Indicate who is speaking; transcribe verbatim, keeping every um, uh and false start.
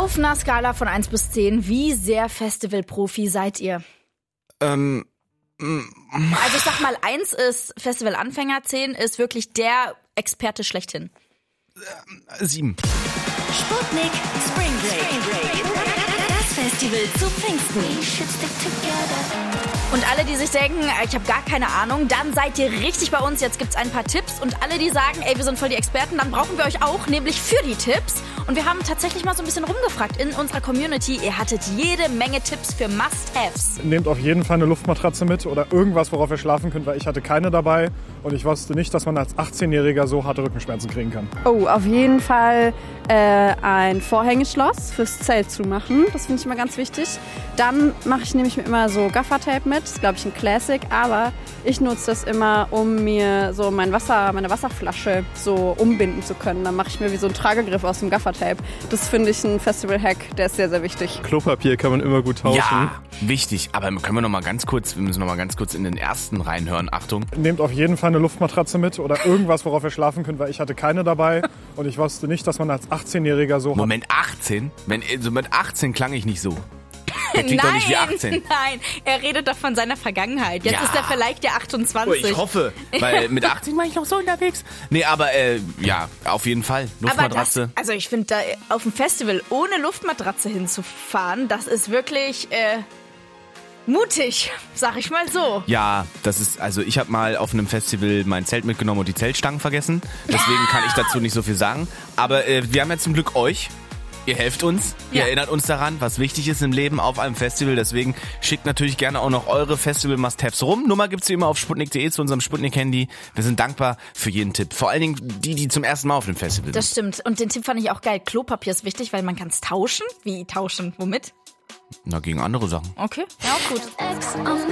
Speaker 1: Auf einer Skala von eins bis zehn, wie sehr Festivalprofi seid ihr?
Speaker 2: Ähm,
Speaker 1: Also ich sag mal, eins ist Festivalanfänger, zehn ist wirklich der Experte schlechthin.
Speaker 2: sieben.
Speaker 3: Sputnik Spring Break. Das Festival zu Pfingsten.
Speaker 1: Und alle, die sich denken, ich habe gar keine Ahnung, dann seid ihr richtig bei uns. Jetzt gibt's ein paar Tipps. Und alle, die sagen, ey, wir sind voll die Experten, dann brauchen wir euch auch, nämlich für die Tipps. Und wir haben tatsächlich mal so ein bisschen rumgefragt in unserer Community. Ihr hattet jede Menge Tipps für Must-Haves.
Speaker 4: Nehmt auf jeden Fall eine Luftmatratze mit oder irgendwas, worauf ihr schlafen könnt, weil ich hatte keine dabei. Und ich wusste nicht, dass man als achtzehnjähriger so harte Rückenschmerzen kriegen kann.
Speaker 5: Oh, auf jeden Fall äh, ein Vorhängeschloss fürs Zelt zu machen. Das finde ich immer ganz wichtig. Dann mache ich nämlich immer so Gaffertape mit. Das ist, glaube ich, ein Classic. Aber ich nutze das immer, um mir so mein Wasser, meine Wasserflasche so umbinden zu können. Dann mache ich mir wie so einen Tragegriff aus dem Gaffertape. Das finde ich ein Festival-Hack. Der ist sehr, sehr wichtig.
Speaker 6: Klopapier kann man immer gut tauschen.
Speaker 2: Ja, wichtig. Aber können wir noch mal ganz kurz, wir müssen noch mal ganz kurz in den ersten reinhören. Achtung.
Speaker 4: Nehmt auf jeden Fall eine Luftmatratze mit oder irgendwas, worauf ihr schlafen könnt, weil ich hatte keine dabei. Und ich wusste nicht, dass man als achtzehnjähriger so...
Speaker 2: Moment, achtzehn? Wenn, also mit achtzehn klang ich nicht so. Der klingt
Speaker 1: nein,
Speaker 2: doch nicht wie achtzehn.
Speaker 1: Nein, er redet doch von seiner Vergangenheit. Jetzt
Speaker 2: Ja.
Speaker 1: ist er vielleicht der achtundzwanzig.
Speaker 2: Oh, ich hoffe, weil mit achtzehn war ich noch so unterwegs. Nee, aber äh, ja, auf jeden Fall. Luftmatratze.
Speaker 1: Aber das, also ich finde, da auf dem Festival ohne Luftmatratze hinzufahren, das ist wirklich äh, mutig, sag ich mal so.
Speaker 2: Ja, das ist, also ich habe mal auf einem Festival mein Zelt mitgenommen und die Zeltstangen vergessen. Deswegen kann ich dazu nicht so viel sagen. Aber äh, wir haben ja zum Glück euch. Ihr helft uns, ihr
Speaker 1: Ja.
Speaker 2: erinnert uns daran, was wichtig ist im Leben auf einem Festival. Deswegen schickt natürlich gerne auch noch eure Festival-Must-Haves rum. Nummer gibt's wie immer auf sputnik punkt de zu unserem Sputnik-Handy. Wir sind dankbar für jeden Tipp. Vor allen Dingen die, die zum ersten Mal auf dem Festival sind.
Speaker 1: Das stimmt. Und den Tipp fand ich auch geil. Klopapier ist wichtig, weil man kann es tauschen. Wie tauschen? Womit?
Speaker 2: Na, gegen andere Sachen.
Speaker 1: Okay, ja, auch gut.
Speaker 3: Ex on